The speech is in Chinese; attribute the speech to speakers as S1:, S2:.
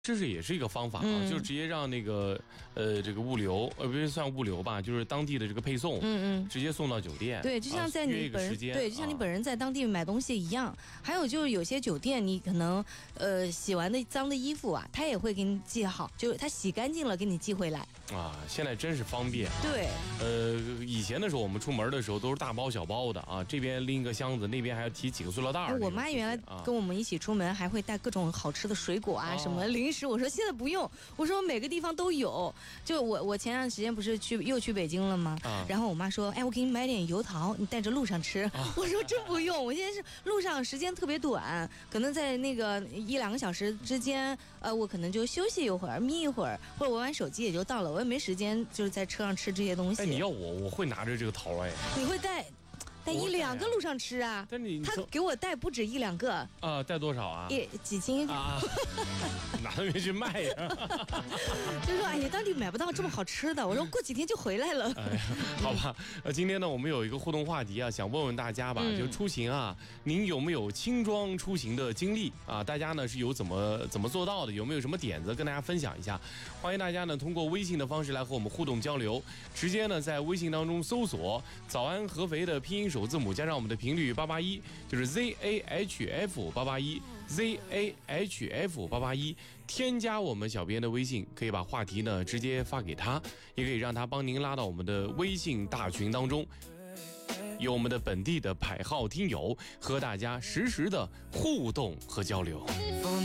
S1: 这是也是一个方法啊，就是直接让那个这个物流不是算物流吧，就是当地的这个配送，直接送到酒店。
S2: 对，就像在你本人，对，就像你本人在当地买东西一样。还有就是有些酒店，你可能洗完的脏的衣服啊，他也会给你寄好，就是他洗干净了给你寄回来。
S1: 啊，现在真是方便。
S2: 对，
S1: 以前的时候我们出门的时候都是大包小包的啊，这边拎个箱子，那边还要提几个塑料袋。
S2: 我妈原来跟我们一起出门，还会带各种好吃的水果啊，什么零食。我说现在不用，我说每个地方都有。就我前段时间不是又去北京了吗？然后我妈说，哎，我给你买点油桃，你带着路上吃。我说真不用，我现在是路上时间特别短，可能在那个1-2个小时之间，我可能就休息一会儿，眯一会儿，或者玩玩手机也就到了。我也没时间就是在车上吃这些东西。
S1: 哎，你要我会拿着这个桃哎。
S2: 你会带1-2个路上吃啊？
S1: 但你
S2: 他给我带不止1-2个
S1: 啊，带多少啊？
S2: 几斤
S1: 啊？拿那边去卖呀？
S2: 就说哎呀，当地买不到这么好吃的。我说过几天就回来了。
S1: 哎呀，好吧，今天呢我们有一个互动话题啊，想问问大家吧，就出行啊，您有没有轻装出行的经历啊？大家呢是有怎么做到的？有没有什么点子跟大家分享一下？欢迎大家呢通过微信的方式来和我们互动交流，直接呢在微信当中搜索“早安合肥”的拼音首字母加上我们的频率881，就是 ZAHF881，ZAHF881，添加我们小编的微信，可以把话题呢直接发给他，也可以让他帮您拉到我们的微信大群当中，有我们的本地的排号听友和大家实时的互动和交流。